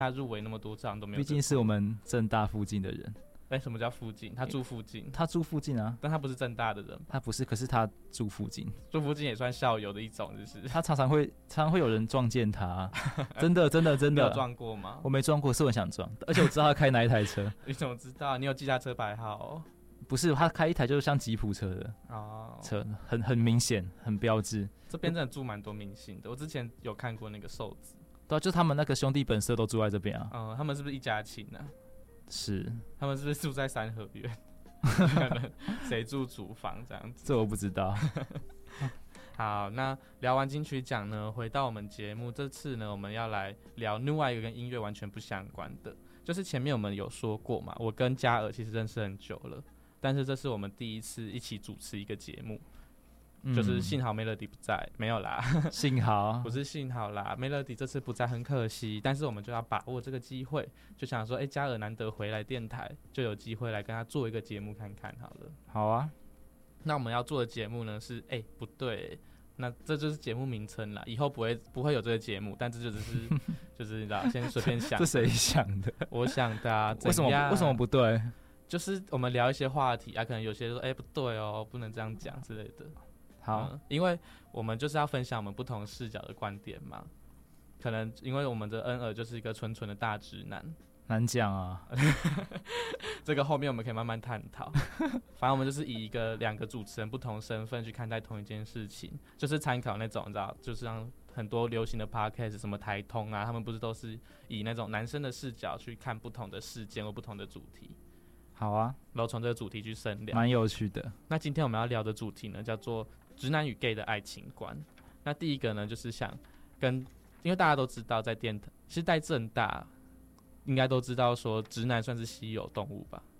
他入围那么多场都没有。 毕竟是我们政大附近的人。 什么叫附近？他住附近。 他住附近啊， 但他不是政大的人。 他不是，可是他住附近。 住附近也算校友的一种，就是。 他常常会有人撞见他，真的。你有撞过吗？ 我没撞过，是我想撞，而且我知道他开哪一台车。 你怎么知道？你有记他车牌号哦？ 不是，他开一台就是像吉普车的车，很明显，很标志。 这边真的住蛮多明星的，我之前有看过那个瘦子。 对啊，就他们那个兄弟本色都住在这边啊。 他们是不是一家亲啊？ 是， 他们是不是住在三合院？谁住主房这样子？ 这我不知道。 好，那聊完金曲奖呢，回到我们节目，这次呢，我们要来聊另外一个跟音乐完全不相关的，就是前面我们有说过嘛，我跟嘉儿其实认识很久了，但是这是我们第一次一起主持一个节目。就是幸好 Melody 不在，没有啦， 幸好不是幸好啦 ，Melody 这次不在很可惜，但是我们就要把握这个机会，就想说，嘉儿难得回来电台，就有机会来跟他做一个节目看看好了。 好啊， 那我们要做的节目呢是，不对，那这就是节目名称啦，以后不会有这个节目，但这就只是就是你知道，先随便想。 这谁想的？ 我想的啊。为什么不对？ 就是我们聊一些话题啊，可能有些说，不对哦，不能这样讲之类的。 好， 因为我们就是要分享我们不同视角的观点嘛。可能因为我们的恩儿就是一个纯纯的大直男， 难讲啊。 这个后面我们可以慢慢探讨。反正我们就是以两个主持人不同身份去看待同一件事情，就是参考那种你知道，就是让很多流行的 podcast 什么台通啊，他们不是都是以那种男生的视角去看不同的事件或不同的主题。 好啊， 然后从这个主题去深聊， 蛮有趣的。 那今天我们要聊的主题呢，叫做直男与 gay 的爱情观。那第一个呢，就是想因为大家都知道，其实在政大应该都知道说，直男算是稀有动物吧？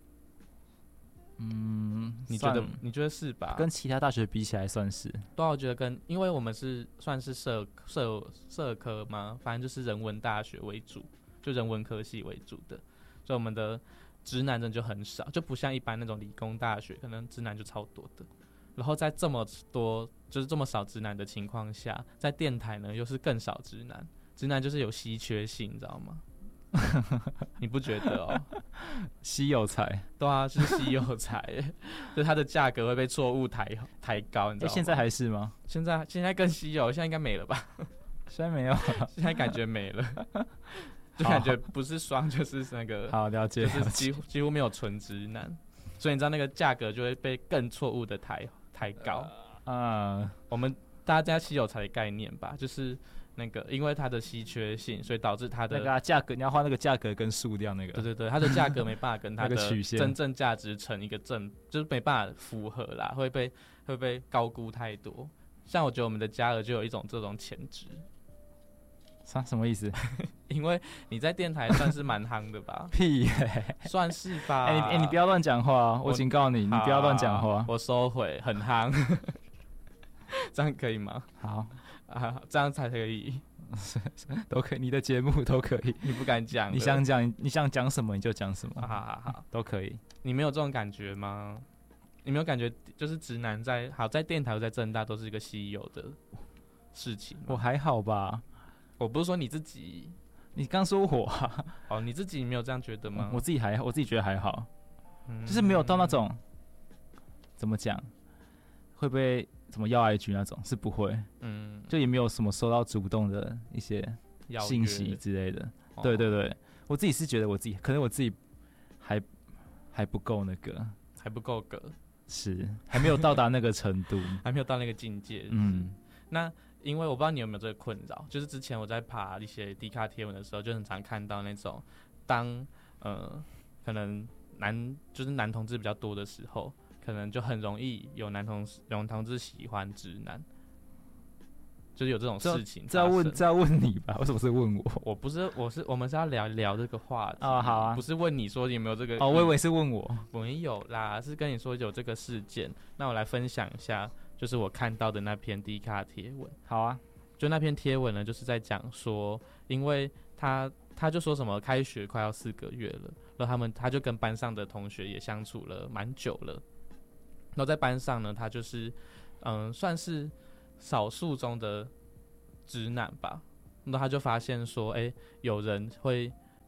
你觉得是吧？ 跟其他大学比起来算是。 对啊，我觉得因为我们算是社科嘛，反正就是人文大学为主，就人文科系为主的，所以我们的直男真的就很少，就不像一般那种理工大学，可能直男就超多的。然后在这么多就是这么少直男的情况下，在电台呢又是更少直男，直男就是有稀缺性，你知道吗？你不觉得哦？ 稀有才， 对啊，是稀有才，就它的价格会被错误抬高，你知道吗？ 现在还是吗？ 现在更稀有，现在应该没了吧？ 现在没有， 现在感觉没了。就感觉不是双就是那个， 好了解， 就是几乎没有纯直男，所以你知道那个价格就会被更错误的抬高。我们大家稀有才的概念吧，就是那个因为它的稀缺性，所以导致它的那个价格，你要画那个价格跟数量那个。 对，它的价格没办法跟它的曲线真正价值成一个就是没办法符合啦，会被高估太多。像我觉得我们的嘉儿就有一种这种潜质。 什么意思？ 因为你在电台算是蛮夯的吧？ 屁算是吧。 你不要乱讲话，我警告你，你不要乱讲话。 我收回，很夯。这样可以吗？ 好这样才可以。 都可以，你的节目都可以。 你不敢讲， 你想讲什么你就讲什么。 好， 都可以。 你没有这种感觉吗？你没有感觉就是直男在电台或在政大都是一个稀有的事情吗？ 我还好吧。 我不是说你自己， 你刚说我啊。 你自己没有这样觉得吗？ 我自己觉得还好，就是没有到那种怎么讲，会不会什么要 IG 那种是不会，就也没有什么收到主动的一些信息之类的。对，我自己是觉得可能我自己还不够那个， 还不够格， 是还没有到达那个程度， 还没有到那个境界。那因为我不知道你有没有这个困扰，就是之前我在爬一些 D 卡贴文的时候，就很常看到那种当可能男同志比较多的时候，可能就很容易有男同志喜欢直男，就是有这种事情发生。 这要问你吧？为什么是问我？ 我们是要聊这个话题。 好啊， 不是问你说有没有这个。 我以为是问我。 没有啦，是跟你说有这个事件。那我来分享一下。就是我看到的那篇 D 卡贴文。 好啊， 就那篇贴文呢，就是在讲说，因为他就说什么开学快要4个月了，然后他就跟班上的同学也相处了蛮久了，然后在班上呢，他就是算是少数中的直男吧，然后他就发现说，有人会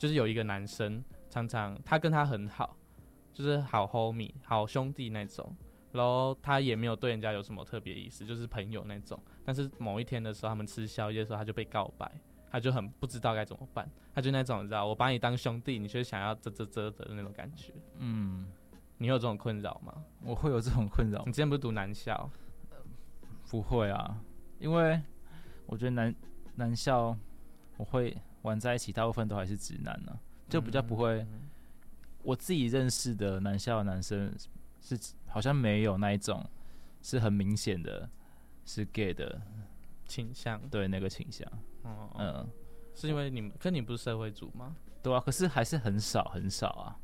就是有一个男生常常他跟他很好，就是好 homie 好兄弟那种，然后他也没有对人家有什么特别意思，就是朋友那种。但是某一天的时候，他们吃宵夜的时候，他就被告白，他就很不知道该怎么办，他就那种你知道，我把你当兄弟，你却想要啧的那种感觉。你有这种困扰吗？ 我会有这种困扰。 你之前不是读男校？ 不会啊，因为我觉得男校我会玩在一起，大部分都还是直男啊，就比较不会。我自己认识的男校的男生是好像没有那一种是很明显的是 gay 的倾向， 对那个倾向。 是因为你不是社会组吗？ 对啊，可是还是很少很少啊。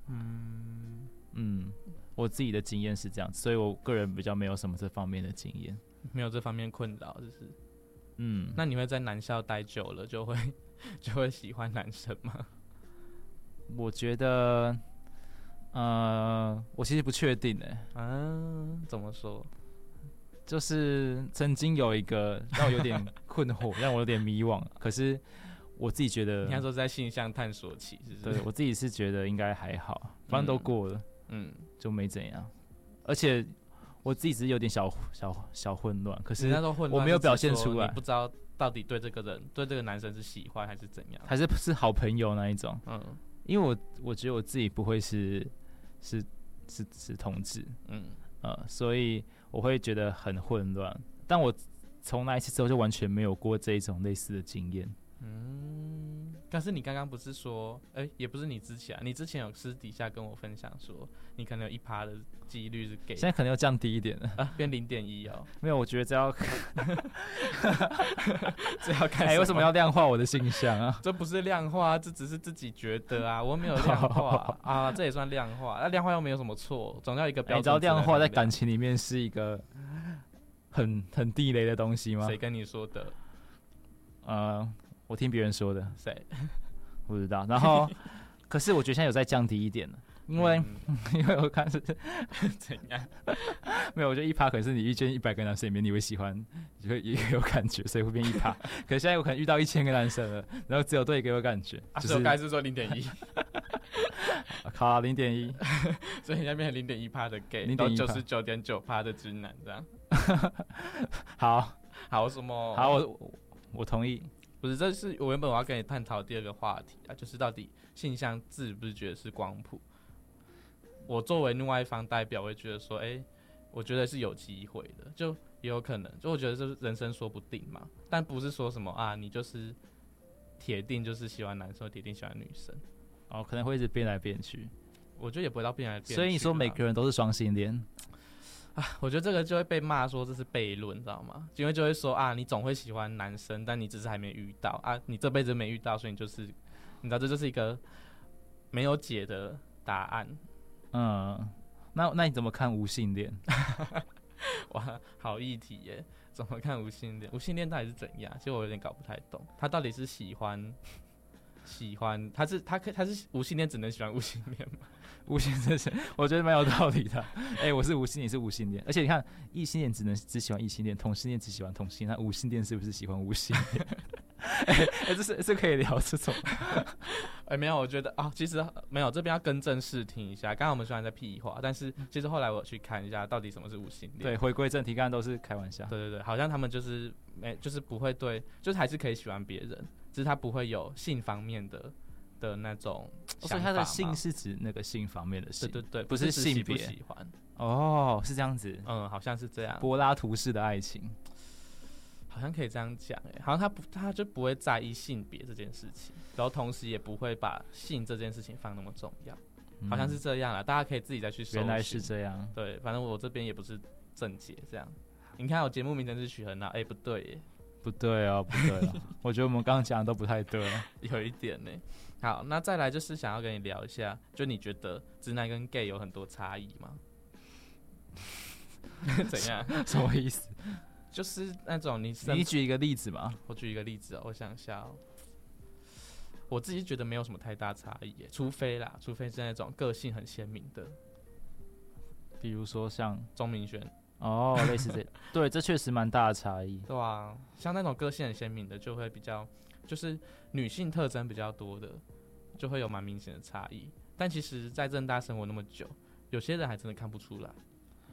我自己的经验是这样子，所以我个人比较没有什么这方面的经验， 没有这方面困扰，就是。那你会在男校待久了就会喜欢男生吗？ 我觉得，我其实不确定怎么说？ 就是曾经有一个让我有点困惑，让我有点迷惘。可是我自己觉得， 你看说在性向探索期，是不是？ 对我自己是觉得应该还好，反正都过了，就没怎样。而且我自己只是有点小混乱，可是我没有表现出来， 你不知道到底对这个男生是喜欢还是怎样， 还是好朋友那一种。因为我觉得我自己不会是同志，所以我会觉得很混乱。但我从那一次之后就完全没有过这一种类似的经验。 但是你刚刚不是说，也不是你之前，你之前有私底下跟我分享说，你可能有1%的几率是 gay， 现在可能要降低一点了， 变0.1哦。 没有，我觉得这要看为什么要量化我的性向啊？ 这不是量化，这只是自己觉得啊，我没有量化啊，这也算量化。那量化又没有什么错，总要一个标准。 你知道量化在感情里面是一个很地雷的东西吗？ 谁跟你说的？ 我听别人说的。 谁？ 不知道。然后，可是我觉得现在有在降低一点了，因为我看是怎样？ 没有，我觉得1%可能是你遇见100个男生里面你会喜欢，就会有感觉，所以会变1%。可是现在我可能遇到1000个男生了，然后只有对一个有感觉。 所以我刚才是说0.1。 好，0.1。 所以你那边变成0.1%的 gay， 到99.9%的直男这样。好什么？ 好，我同意。 不是，这是我原本要跟你探讨第2个话题啊，就是到底性向自不是觉得是光谱？我作为另外一方代表，我会觉得说，我觉得是有机会的，就也有可能，就我觉得这是人生说不定嘛，但不是说什么啊，你就是铁定就是喜欢男生，铁定喜欢女生， 可能会一直变来变去。 我觉得也不会到变来变去。 所以你说每个人都是双性恋？ 我觉得这个就会被骂说这是悖论，知道吗？因为就会说啊，你总会喜欢男生，但你只是还没遇到啊，你这辈子没遇到，所以你知道这就是一个没有解的答案。 那你怎么看无性恋？ 哇，好议题耶！怎么看无性恋？无性恋到底是怎样？其实我有点搞不太懂，他到底是喜欢，他是无性恋，只能喜欢无性恋吗？ 无性恋，我觉得蛮有道理的。我是无性恋，是无性恋，而且你看，异性恋只喜欢异性恋，同性恋只喜欢同性恋，那无性恋是不是喜欢无性恋？这是可以聊这种。 没有，我觉得其实没有，这边要更正视听一下。刚刚我们虽然在屁话，但是其实后来我去看一下，到底什么是无性恋。 对，回归正题，刚刚都是开玩笑。 对，好像他们就是不会对，就是还是可以喜欢别人，只是他不会有性方面的那种想法。 所以他的性是指那个性方面的性， 对， 不是性别。 不喜欢。 是这样子。 好像是这样。 柏拉图式的爱情。 好像可以这样讲，好像他就不会在意性别这件事情，然后同时也不会把性这件事情放那么重要，好像是这样啦。大家可以自己再去搜寻。 原来是这样。 对，反正我这边也不是正解这样。你看我节目名称是取很好，不对耶， 不对哦，我觉得我们刚刚讲的都不太对， 有一点呢。好，那再来就是想要跟你聊一下，就你觉得直男跟 gay 有很多差异吗？怎样？ 什么意思？ 就是那种你举一个例子嘛。 我举一个例子我想一下我自己觉得没有什么太大差异除非是那种个性很鲜明的， 比如说像钟明轩类似这对，这确实蛮大的差异。 对啊，像那种个性很鲜明的就会比较就是女性特征比较多的， 就会有蛮明显的差异。但其实，在政大生活那么久，有些人还真的看不出来。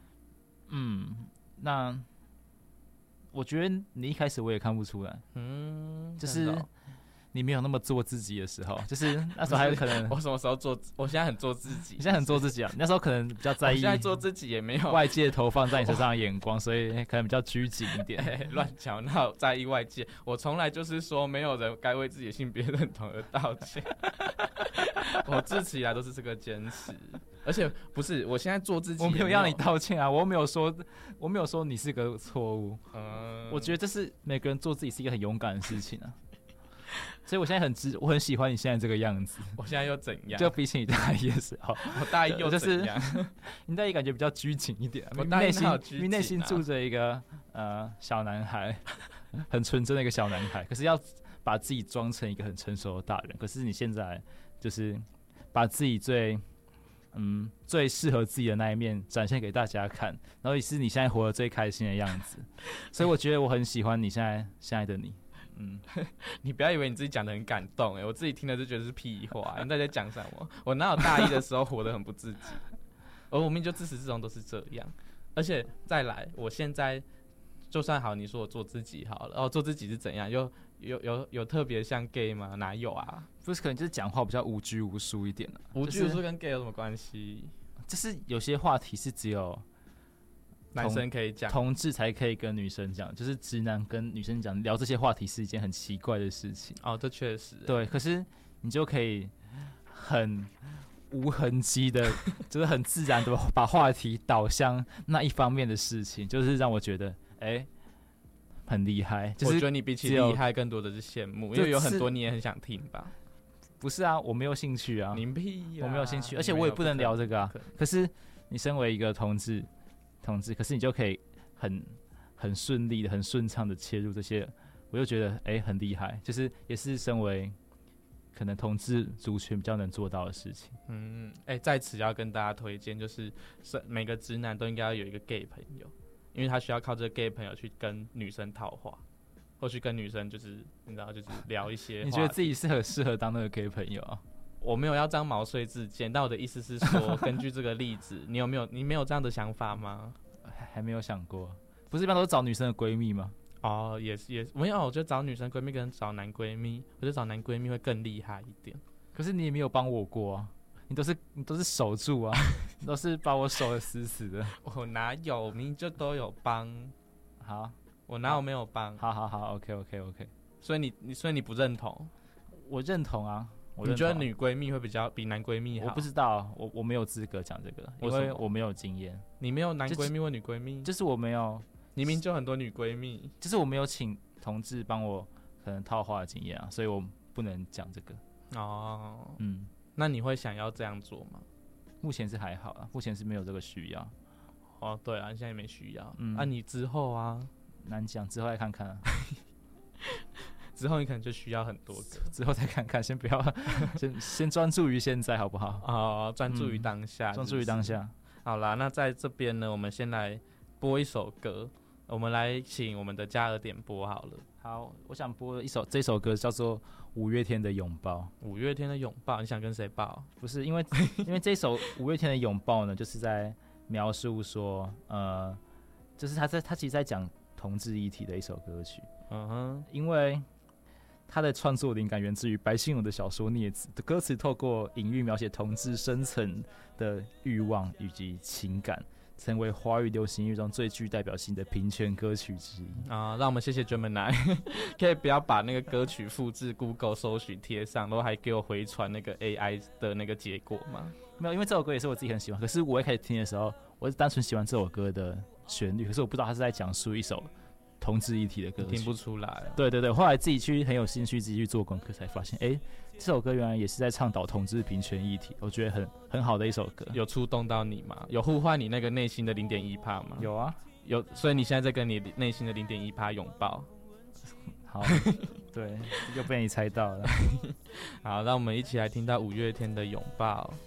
那我觉得你一开始我也看不出来，就是你没有那么做自己的时候，就是那时候还有可能我什么时候做？我现在很做自己。 你现在很做自己啊？你那时候可能比较在意， 我现在做自己也没有外界投放在你身上的眼光，所以可能比较拘谨一点。 乱讲，那我在意外界，我从来就是说，没有人该为自己的性别认同而道歉。我自此以来都是这个坚持，而且不是，我现在做自己， 我没有让你道歉啊，我没有说你是个错误。我觉得这是每个人做自己是一个很勇敢的事情啊。所以我现在我很喜欢你现在这个样子。 我现在又怎样？ 就比起你大一的时候， 我大一又怎样？ 你大一感觉比较拘谨一点， 我大一你内心住着一个小男孩，很纯真的一个小男孩，可是要把自己装成一个很成熟的大人。可是你现在就是把自己最适合自己的那一面展现给大家看，然后也是你现在活得最开心的样子。所以我觉得我很喜欢你现在的你。 你不要以为你自己讲的很感动我自己听了就觉得是屁话。你在讲什么？我哪有大一的时候活得很不自己？而我明明就自始至终都是这样。而且再来，我现在就算好，你说我做自己好了，做自己是怎样？有特别像 gay 吗？哪有啊？ 不是，可能就是讲话比较无拘无束一点了。 无拘无束跟 gay 有什么关系？ 就是有些话题是只有男生可以讲， 同志才可以跟女生讲，就是直男跟女生讲聊这些话题是一件很奇怪的事情。 这确实。 对，可是你就可以很无痕迹的，就是很自然的把话题导向那一方面的事情，就是让我觉得很厉害。就是我觉得你比起厉害更多的是羡慕，因为有很多你也很想听吧。 不是啊，我没有兴趣啊。 你屁啊， 我没有兴趣，而且我也不能聊这个啊。可是你身为一个同志，可是你就可以很顺利的、很顺畅的切入这些，我就觉得很厉害，就是也是身为可能同志族群比较能做到的事情。 在此要跟大家推荐，就是每个直男都应该要有一个 gay 朋友，因为他需要靠这个 gay 朋友去跟女生讨话，或去跟女生就是你知道就是聊一些话。 你觉得自己是很适合当那个 gay 朋友啊？ 我没有要这样毛遂自荐，但我的意思是说，根据这个例子，你没有这样的想法吗？ 还没有想过，不是一般都是找女生的闺蜜吗？ 也没有，我觉得找女生闺蜜跟找男闺蜜，我觉得找男闺蜜会更厉害一点。 可是你也没有帮我过啊，你都是守住啊，你都是把我守得死死的。 我哪有，明明就都有帮。 好， 我哪有没有帮？ 好 ，OK。 所以你不认同？ 我认同啊。 你觉得女闺蜜会比男闺蜜好？ 我不知道，我没有资格讲这个，因为我没有经验。 你没有男闺蜜或女闺蜜？ 就是我没有， 你明明就很多女闺蜜， 就是我没有请同志帮我可能套话的经验啊，所以我不能讲这个。 那你会想要这样做吗？ 目前是还好啊，目前是没有这个需要。 对啊，你现在也没需要。你之后啊， 难讲，之后再看看啊。 之后你可能就需要很多个， 之后再看看，先不要，先专注于现在好不好？ 专注于当下， 专注于当下。 好啦，那在这边呢，我们先来播一首歌，我们来请我们的嘉儿点播好了。 好，我想播这首歌叫做五月天的拥抱。 五月天的拥抱，你想跟谁抱？ 不是，因为这首五月天的拥抱呢，就是在描述说，就是他其实在讲同志议题的一首歌曲。因为他的创作灵感源自于白先勇的小说《孽子》的歌词，透过隐喻描写同志深层的欲望以及情感，成为华语流行乐中最具代表性的平权歌曲之一让我们谢谢 Gemini 可以不要把那个歌曲复制 Google 搜寻贴上，然后还给我回传那个 AI 的那个结果吗？ 没有，因为这首歌也是我自己很喜欢，可是我一开始听的时候，我是单纯喜欢这首歌的旋律，可是我不知道他是在讲述一首同志议题的歌曲， 听不出来。 对，后来自己很有兴趣，自己去做功课，才发现，这首歌原来也是在倡导同志平权议题，我觉得很好的一首歌。 有触动到你吗？有呼唤你那个内心的 0.1% 吗？ 有啊， 有，所以你现在在跟你内心的 0.1% 拥抱。 好，对，又被你猜到了。 好，让我们一起来听到五月天的拥抱。